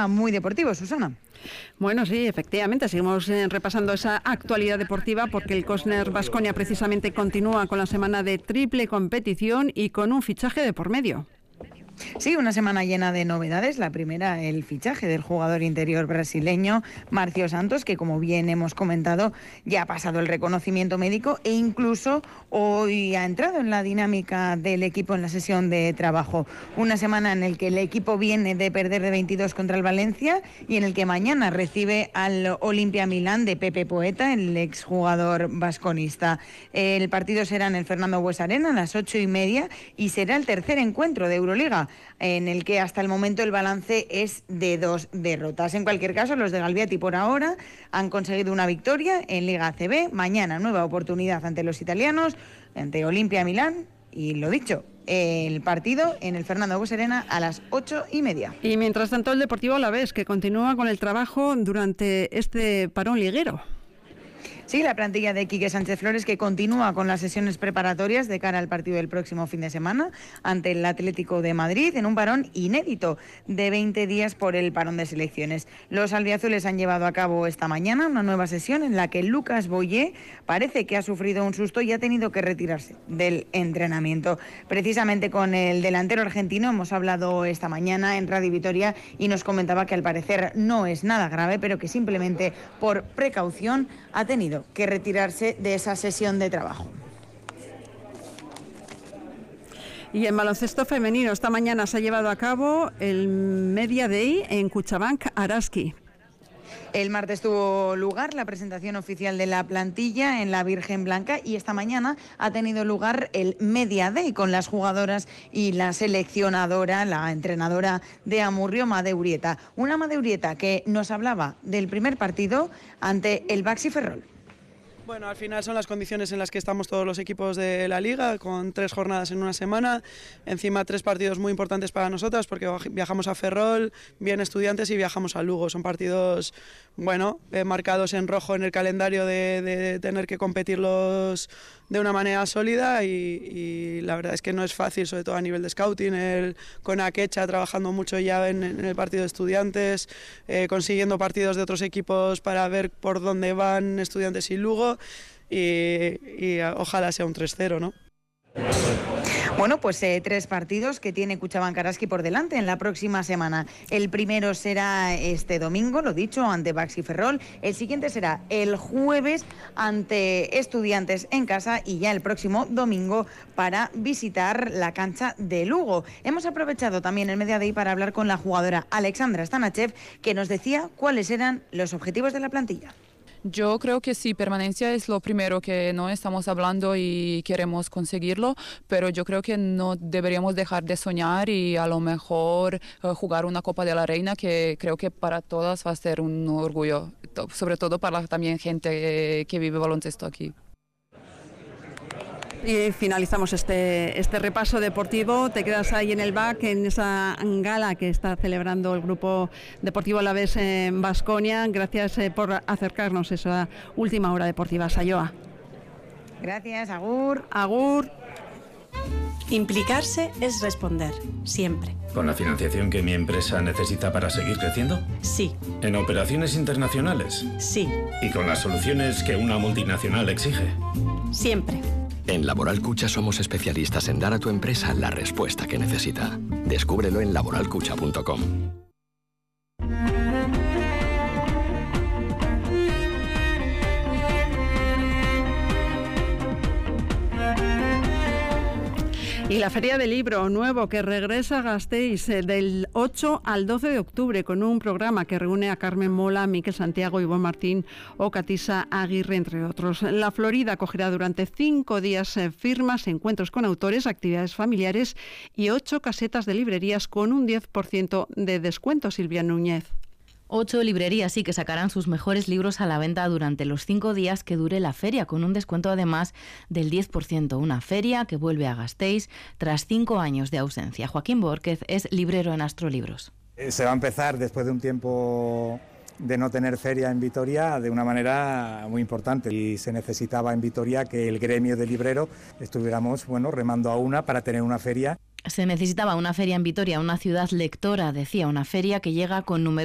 tema muy deportivo, Susana. Bueno, sí, efectivamente, seguimos repasando esa actualidad deportiva porque el Cosner Baskonia precisamente continúa con la semana de triple competición y con un fichaje de por medio. Sí, una semana llena de novedades. La primera, el fichaje del jugador interior brasileño Marcio Santos, que como bien hemos comentado, ya ha pasado el reconocimiento médico e incluso hoy ha entrado en la dinámica del equipo en la sesión de trabajo. Una semana en la que el equipo viene de perder de 22 contra el Valencia y en el que mañana recibe al Olimpia Milán de Pepe Poeta, el exjugador vasconista. El partido será en el Fernando Bues Arena a las 8:30 y será el tercer encuentro de Euroliga, en el que hasta el momento el balance es de 2 derrotas. En cualquier caso, los de Galviati por ahora han conseguido una victoria en Liga ACB. Mañana nueva oportunidad ante los italianos, ante Olimpia Milán, y lo dicho, el partido en el Fernando Bues Arena a las 8:30. Y mientras tanto el Deportivo Alavés, que continúa con el trabajo durante este parón liguero. Sí, la plantilla de Quique Sánchez Flores, que continúa con las sesiones preparatorias de cara al partido del próximo fin de semana ante el Atlético de Madrid, en un parón inédito de 20 días por el parón de selecciones. Los albiazules han llevado a cabo esta mañana una nueva sesión en la que Lucas Boyé parece que ha sufrido un susto y ha tenido que retirarse del entrenamiento. Precisamente con el delantero argentino hemos hablado esta mañana en Radio Vitoria y nos comentaba que al parecer no es nada grave, pero que simplemente por precaución ha tenido que retirarse de esa sesión de trabajo. Y en baloncesto femenino, esta mañana se ha llevado a cabo el Media Day en Cuchabank Araski. El martes tuvo lugar la presentación oficial de la plantilla en la Virgen Blanca y esta mañana ha tenido lugar el Media Day con las jugadoras y la seleccionadora, la entrenadora de Amurrio, Made Urieta. Una Made Urieta que nos hablaba del primer partido ante el Baxi Ferrol. Bueno, al final son las condiciones en las que estamos todos los equipos de la Liga, con 3 jornadas en una semana, encima 3 partidos muy importantes para nosotras porque viajamos a Ferrol, bien Estudiantes y viajamos a Lugo. Son partidos, bueno, marcados en rojo en el calendario de tener que competirlos de una manera sólida y la verdad es que no es fácil, sobre todo a nivel de scouting, con Akecha trabajando mucho ya en el partido de Estudiantes, consiguiendo partidos de otros equipos para ver por dónde van Estudiantes y Lugo y ojalá sea un 3-0, ¿no? Bueno, pues 3 partidos que tiene Cuchabank Araski por delante en la próxima semana. El primero será este domingo, lo dicho, ante Baxi Ferrol. El siguiente será el jueves ante Estudiantes en casa y ya el próximo domingo para visitar la cancha de Lugo. Hemos aprovechado también el Media Day para hablar con la jugadora Alexandra Stanachev, que nos decía cuáles eran los objetivos de la plantilla. Yo creo que sí, permanencia es lo primero que no estamos hablando y queremos conseguirlo, pero yo creo que no deberíamos dejar de soñar y a lo mejor jugar una Copa de la Reina, que creo que para todas va a ser un orgullo, sobre todo para también gente que vive baloncesto aquí. Y finalizamos este repaso deportivo. Te quedas ahí en el BAC, en esa gala que está celebrando el Grupo Deportivo Alavés en Baskonia. Gracias por acercarnos a esa última hora deportiva, Sayoa. Gracias, agur. Agur. Implicarse es responder, siempre. ¿Con la financiación que mi empresa necesita para seguir creciendo? Sí. ¿En operaciones internacionales? Sí. ¿Y con las soluciones que una multinacional exige? Siempre. En Laboral Cucha somos especialistas en dar a tu empresa la respuesta que necesita. Descúbrelo en laboralcucha.com. Y la Feria del Libro nuevo que regresa a Gasteiz del 8 al 12 de octubre con un programa que reúne a Carmen Mola, Miquel Santiago, Ivonne Martín o Catisa Aguirre, entre otros. La Florida acogerá durante 5 días firmas, encuentros con autores, actividades familiares y 8 casetas de librerías con un 10% de descuento. Silvia Núñez. 8 librerías sí que sacarán sus mejores libros a la venta durante los 5 días que dure la feria, con un descuento además del 10%. Una feria que vuelve a Gasteiz tras 5 años de ausencia. Joaquín Bórquez es librero en Astrolibros. Se va a empezar después de un tiempo de no tener feria en Vitoria de una manera muy importante y se necesitaba en Vitoria que el gremio de libreros estuviéramos remando a una para tener una feria. Se necesitaba una feria en Vitoria, una ciudad lectora, decía, una feria que llega con numerosos